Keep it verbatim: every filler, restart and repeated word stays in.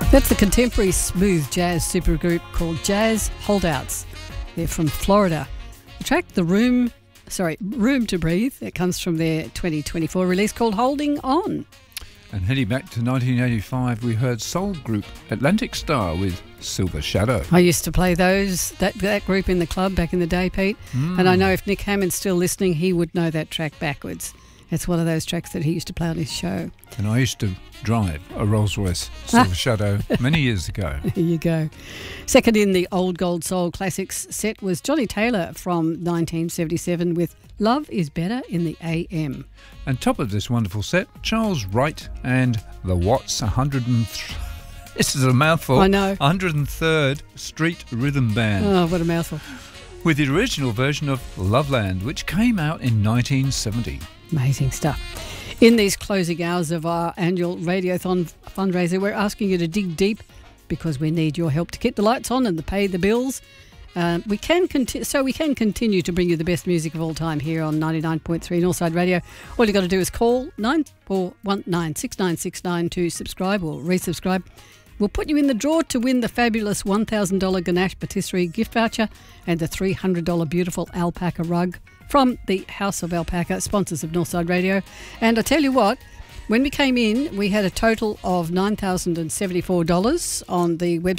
That's the contemporary smooth jazz supergroup called Jazz Holdouts. They're from Florida. The track, The Room, sorry, Room to Breathe, that comes from their twenty twenty-four release called Holding On. And heading back to nineteen eighty-five, we heard soul group Atlantic Star with Silver Shadow. I used to play those, that, that group in the club back in the day, Pete. Mm. And I know if Nick Hammond's still listening, he would know that track backwards. It's one of those tracks that he used to play on his show. And I used to drive a Rolls-Royce Silver Shadow many years ago. There you go. Second in the Old Gold Soul Classics set was Johnny Taylor from nineteen seventy-seven with Love is Better in the A M. And top of this wonderful set, Charles Wright and the Watts one hundred and three. This is a mouthful. I know. one hundred third Street Rhythm Band. Oh, what a mouthful. With the original version of Loveland, which came out in nineteen seventy. Amazing stuff. In these closing hours of our annual Radiothon fundraiser, we're asking you to dig deep because we need your help to keep the lights on and to pay the bills. Uh, we can conti- so we can continue to bring you the best music of all time here on ninety-nine point three Northside Radio. All you've got to do is call nine four one nine, six nine six nine to subscribe or resubscribe. We'll put you in the draw to win the fabulous one thousand dollars Ganache Patisserie gift voucher and the three hundred dollars beautiful alpaca rug from the House of Alpaca, sponsors of Northside Radio. And I tell you what, when we came in, we had a total of nine thousand seventy-four dollars on the website.